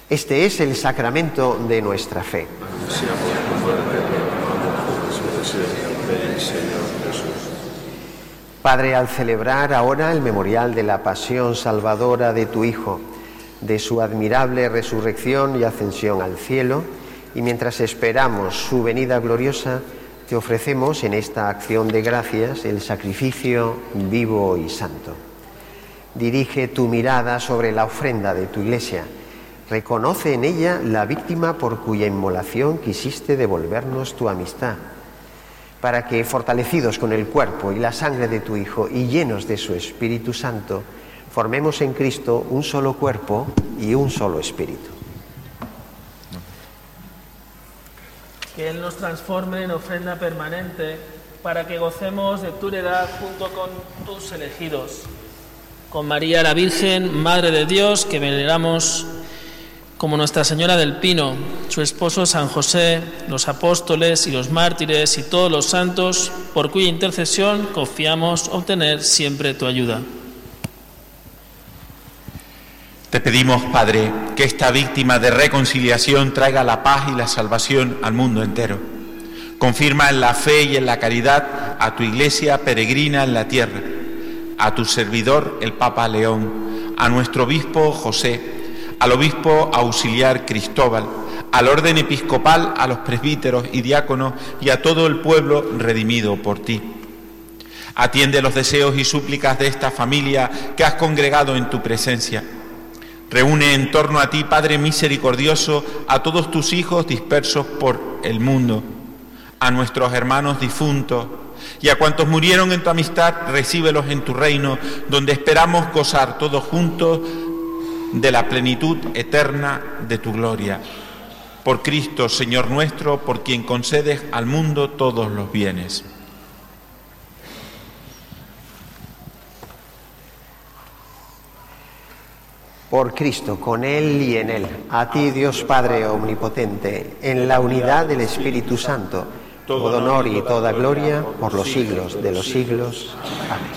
Este es el sacramento de nuestra fe. Padre, al celebrar ahora el memorial de la pasión salvadora de tu Hijo, de su admirable resurrección y ascensión al cielo, y mientras esperamos su venida gloriosa, te ofrecemos en esta acción de gracias el sacrificio vivo y santo. Dirige tu mirada sobre la ofrenda de tu Iglesia. Reconoce en ella la víctima por cuya inmolación quisiste devolvernos tu amistad, para que, fortalecidos con el cuerpo y la sangre de tu Hijo y llenos de su Espíritu Santo, formemos en Cristo un solo cuerpo y un solo espíritu. Que Él nos transforme en ofrenda permanente para que gocemos de tu heredad junto con tus elegidos. Con María la Virgen, Madre de Dios, que veneramos como Nuestra Señora del Pino, su esposo San José, los apóstoles y los mártires y todos los santos, por cuya intercesión confiamos obtener siempre tu ayuda. Te pedimos, Padre, que esta víctima de reconciliación traiga la paz y la salvación al mundo entero. Confirma en la fe y en la caridad a tu Iglesia peregrina en la tierra, a tu servidor, el Papa León, a nuestro obispo José, al obispo auxiliar Cristóbal, al orden episcopal, a los presbíteros y diáconos y a todo el pueblo redimido por ti. Atiende los deseos y súplicas de esta familia que has congregado en tu presencia. Reúne en torno a ti, Padre misericordioso, a todos tus hijos dispersos por el mundo, a nuestros hermanos difuntos y a cuantos murieron en tu amistad, recíbelos en tu reino, donde esperamos gozar todos juntos de la plenitud eterna de tu gloria. Por Cristo, Señor nuestro, por quien concedes al mundo todos los bienes. Por Cristo, con Él y en Él, a ti, Dios Padre omnipotente, en la unidad del Espíritu Santo, todo honor y toda gloria por los siglos de los siglos. Amén.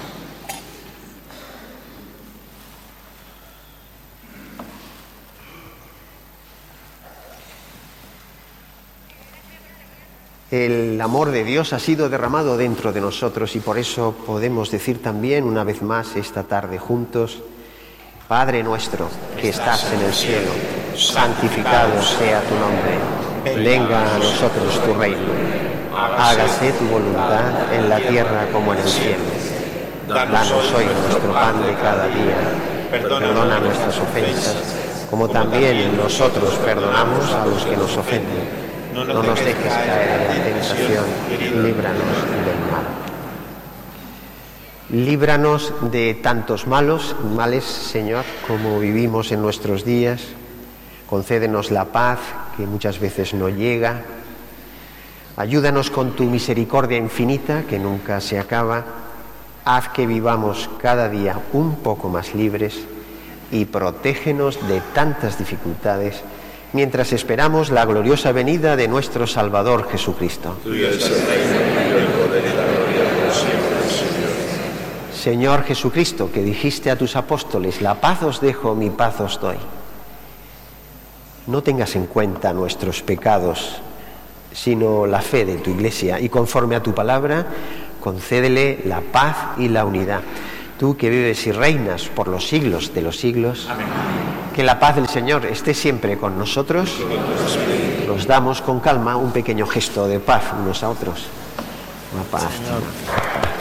El amor de Dios ha sido derramado dentro de nosotros y por eso podemos decir también una vez más esta tarde juntos: Padre nuestro que estás en el cielo, santificado sea tu nombre. Venga a nosotros tu reino. Hágase tu voluntad en la tierra como en el cielo. Danos hoy nuestro pan de cada día. Perdona nuestras ofensas, como también nosotros perdonamos a los que nos ofenden. No nos dejes caer en la tentación, líbranos del mal. Líbranos de tantos males, Señor, como vivimos en nuestros días. Concédenos la paz que muchas veces no llega. Ayúdanos con tu misericordia infinita que nunca se acaba. Haz que vivamos cada día un poco más libres y protégenos de tantas dificultades mientras esperamos la gloriosa venida de nuestro Salvador Jesucristo. Tuyo es el reino, el poder y la gloria por siempre, Señor. Señor Jesucristo, que dijiste a tus apóstoles: la paz os dejo, mi paz os doy. No tengas en cuenta nuestros pecados, sino la fe de tu Iglesia, y conforme a tu palabra, concédele la paz y la unidad. Tú que vives y reinas por los siglos de los siglos. Amén. Que la paz del Señor esté siempre con nosotros. Nos damos con calma un pequeño gesto de paz unos a otros. La paz.